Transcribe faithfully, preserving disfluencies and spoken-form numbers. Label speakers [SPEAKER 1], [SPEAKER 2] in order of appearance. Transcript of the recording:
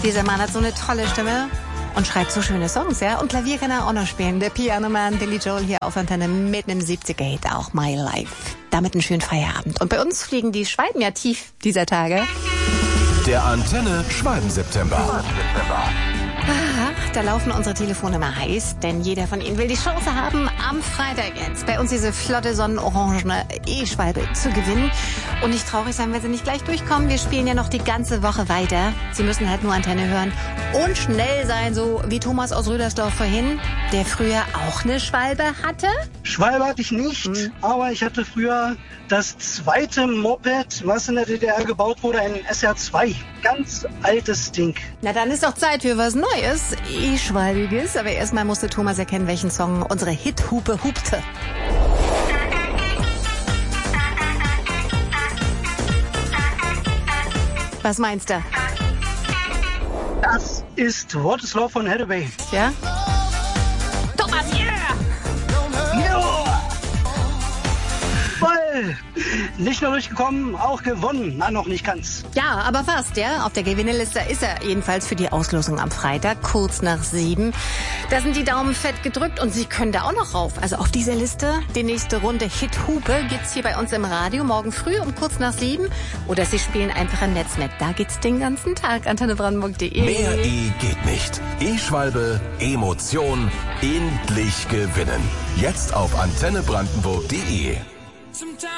[SPEAKER 1] Dieser Mann hat so eine tolle Stimme und schreibt so schöne Songs, ja. Und Klavier kann er auch noch spielen. Der Pianoman Billy Joel hier auf Antenne mit einem siebziger-Hit, auch My Life. Damit einen schönen Feierabend. Und bei uns fliegen die Schwalben ja tief dieser Tage.
[SPEAKER 2] Der Antenne Schwalben-September.
[SPEAKER 1] Ach, da laufen unsere Telefone mal heiß, denn jeder von Ihnen will die Chance haben, am Freitag jetzt bei uns diese flotte sonnenorangene E-Schwalbe zu gewinnen. Und nicht traurig sein, wenn Sie nicht gleich durchkommen. Wir spielen ja noch die ganze Woche weiter. Sie müssen halt nur Antenne hören und schnell sein, so wie Thomas aus Rüdersdorf vorhin, der früher auch eine Schwalbe hatte.
[SPEAKER 3] Schwalbe hatte ich nicht, hm. aber ich hatte früher das zweite Moped, was in der D D R gebaut wurde, ein S R zwei. Ganz altes Ding.
[SPEAKER 1] Na, dann ist doch Zeit für was Neues, E-Schwalbiges. Aber erstmal musste Thomas erkennen, welchen Song unsere Hithupe hupte. Was meinst du?
[SPEAKER 3] Das ist What is Love von Hathaway.
[SPEAKER 1] Ja? Thomas, yeah!
[SPEAKER 3] Ja! Voll! Nicht nur durchgekommen, auch gewonnen. Na, noch nicht ganz.
[SPEAKER 1] Ja, aber fast, ja. Auf der Gewinneliste ist er jedenfalls für die Auslosung am Freitag, kurz nach sieben. Da sind die Daumen fett gedrückt und Sie können da auch noch rauf. Also auf dieser Liste, die nächste Runde Hithupe gibt's hier bei uns im Radio morgen früh um kurz nach sieben. Oder Sie spielen einfach im Netz mit. Da geht's den ganzen Tag. antenne brandenburg punkt de.
[SPEAKER 2] Mehr E geht nicht. E-Schwalbe, Emotion, endlich gewinnen. Jetzt auf antenne brandenburg punkt de.